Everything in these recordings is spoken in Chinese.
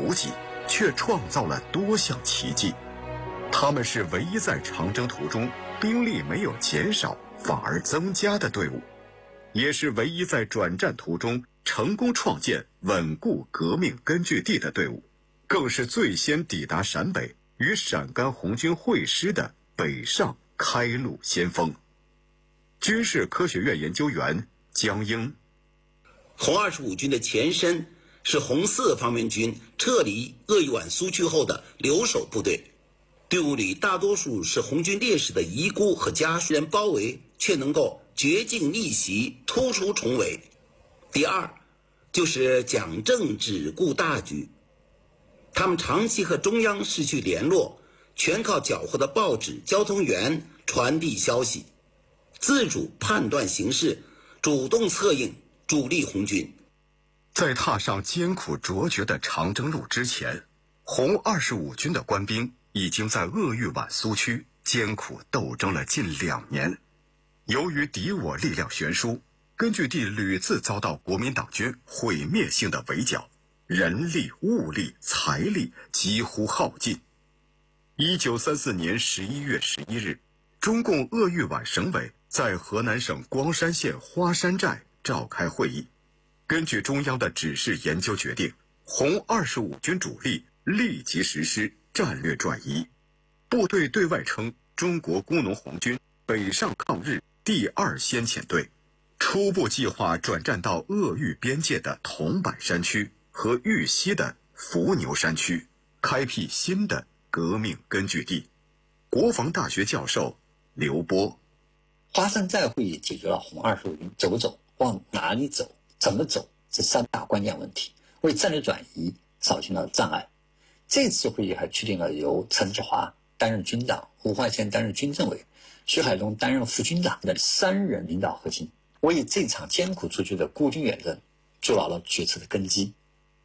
图籍，却创造了多项奇迹。他们是唯一在长征途中兵力没有减少反而增加的队伍，也是唯一在转战途中成功创建稳固革命根据地的队伍，更是最先抵达陕北与陕甘红军会师的北上开路先锋。军事科学院研究员江英： 红25军的前身是红四方面军撤离鄂豫皖苏区后的留守部队，队伍里大多数是红军烈士的遗孤和家属，虽然包围，却能够绝境逆袭，突出重围。第二，就是蒋正只顾大局，他们长期和中央失去联络，全靠缴获的报纸、交通员传递消息，自主判断形势，主动策应主力红军。 在踏上艰苦卓绝的长征路之前，红25军的官兵已经在鄂豫皖苏区艰苦斗争了近2年。由于敌我力量悬殊，根据地屡次遭到国民党军毁灭性的围剿，人力、物力、财力几乎耗尽。1934年11月11日，中共鄂豫皖省委在河南省光山县花山寨召开会议，根据中央的指示研究决定，红25军主力立即实施战略转移，部队对外称中国工农红军北上抗日第2先遣队，初步计划转战到鄂豫边界的桐柏山区和豫西的伏牛山区，开辟新的革命根据地。国防大学教授刘波： 花山寨会议解决了红25军走往哪里走、怎么走这3大关键问题，为战略转移扫清了障碍。这次会议还确定了由陈志华担任军长、吴焕先担任军政委、徐海东担任副军长的3人领导核心，为这场艰苦卓绝的孤军远征筑牢了决策的根基。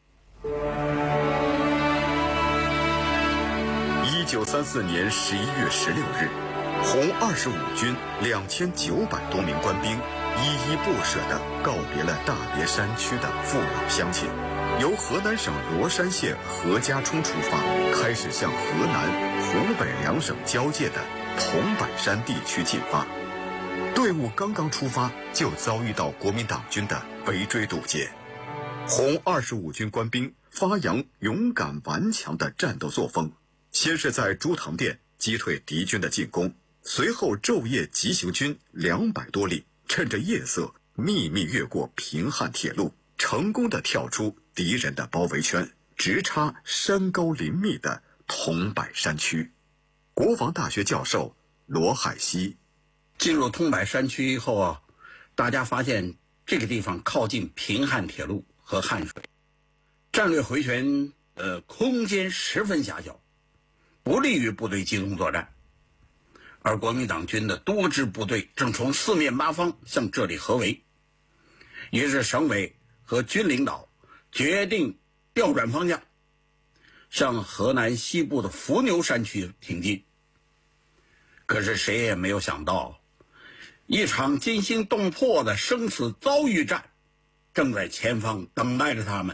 1934年11月16日，红25军2900多名官兵依依不舍地告别了大别山区的父老乡亲，由河南省罗山县何家冲出发，开始向河南、湖北2省交界的桐柏山地区进发。队伍刚刚出发，就遭遇到国民党军的围追堵截。红25军官兵发扬勇敢顽强的战斗作风，先是在朱塘店击退敌军的进攻，随后昼夜急行军200多里，趁着夜色秘密越过平汉铁路，成功地跳出敌人的包围圈，直插山高林密的桐柏山区。国防大学教授罗海西： 进入桐柏山区以后啊，大家发现这个地方靠近平汉铁路和汉水，战略回旋空间十分狭小，不利于部队集中作战。而国民党军的多支部队正从4面8方向这里合围，于是省委和军领导决定调转方向，向河南西部的伏牛山区挺进。可是谁也没有想到，一场惊心动魄的生死遭遇战正在前方等待着他们。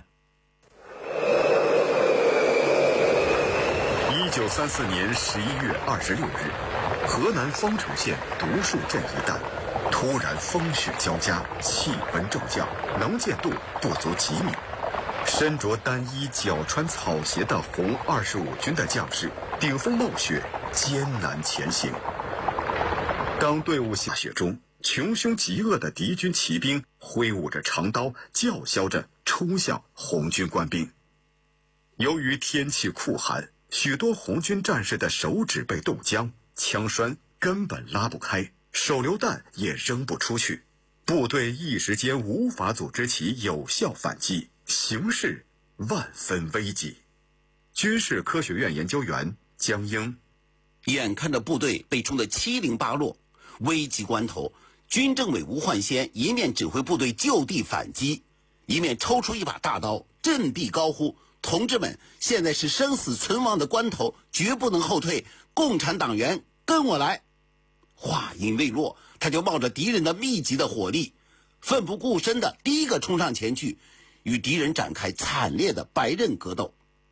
1934年11月26日，河南方城县独树镇一带突然风雪交加，气温骤降，能见度不足几米。身着单衣、脚穿草鞋的红25军的将士顶风冒雪，艰难前行。当队伍下雪中，穷凶极恶的敌军骑兵挥舞着长刀，叫嚣着冲向红军官兵。由于天气酷寒，许多红军战士的手指被冻僵，枪栓根本拉不开，手榴弹也扔不出去，部队一时间无法组织起有效反击，形势万分危急。军事科学院研究员江英： 眼看着部队被冲得七零八落，危急关头，军政委吴焕先一面指挥部队就地反击，一面抽出一把大刀，振臂高呼：同志们，现在是生死存亡的关头，绝不能后退，共产党员跟我来。话音未落，他就冒着敌人的密集的火力，奋不顾身的第一个冲上前去，与敌人展开惨烈的白刃格斗。